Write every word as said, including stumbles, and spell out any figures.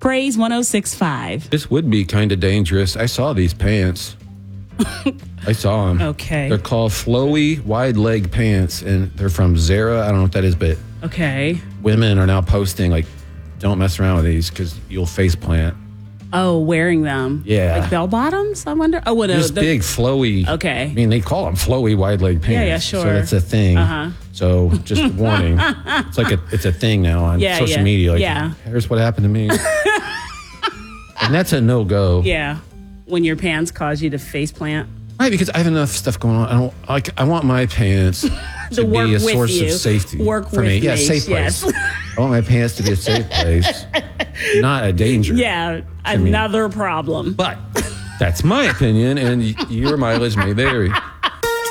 Praise one oh six point five. This would be kind of dangerous. I saw these pants. I saw them. Okay. They're called flowy wide leg pants, and they're from Zara. I don't know what that is, but Okay. women are now posting like, don't mess around with these because you'll face plant. Oh, wearing them. Yeah. Like bell bottoms, I wonder. Oh, what This the, big flowy. Okay. I mean, they call them flowy wide leg pants. Yeah, yeah, sure. So that's a thing. Uh-huh. So just a warning. It's like a it's a thing now on Yeah, social yeah, media. Like, yeah. here's what happened to me. And that's a no go. Yeah. When your pants cause you to face plant. Right, because I have enough stuff going on. I don't like. I want my pants to work be a with source you. of safety Work for with me. Yeah, me, safe place. yes. I want my pants to be a safe place, not a danger. Yeah. Another problem. But that's my opinion, and y- your mileage may vary.